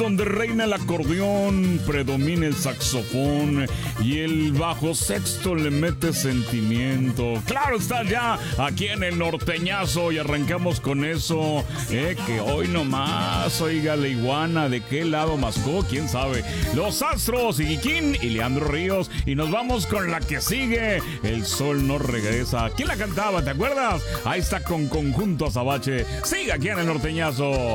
donde reina el acordeón, predomina el saxofón y el bajo sexto le mete sentimiento. Claro está, ya aquí en el norteñazo y arrancamos con eso, que hoy nomás, oiga, la iguana, ¿de qué lado mascó? ¿Quién sabe? Los Astros, Igiquín y Leandro Ríos, y nos vamos con la que sigue, El Sol No Regresa. ¿Quién la cantaba? ¿Te acuerdas? Ahí está con Conjunto Azabache. Sigue aquí en el norteñazo.